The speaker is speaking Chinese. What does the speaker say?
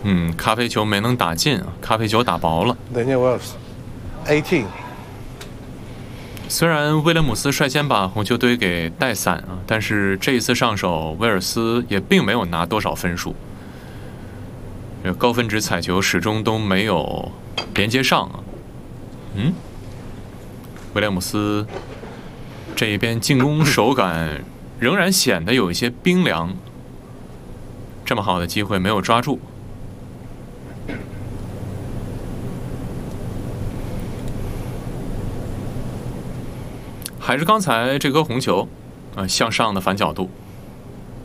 咖啡球没能打进啊，咖啡球打薄了。 Daniel Wells, 18. 虽然威廉姆斯率先把红球队给带散啊，但是这一次上手，威尔斯也并没有拿多少分数。这个高分值彩球始终都没有连接上啊。威廉姆斯这一边进攻手感仍然显得有一些冰凉，这么好的机会没有抓住。还是刚才这颗红球，向上的反角度。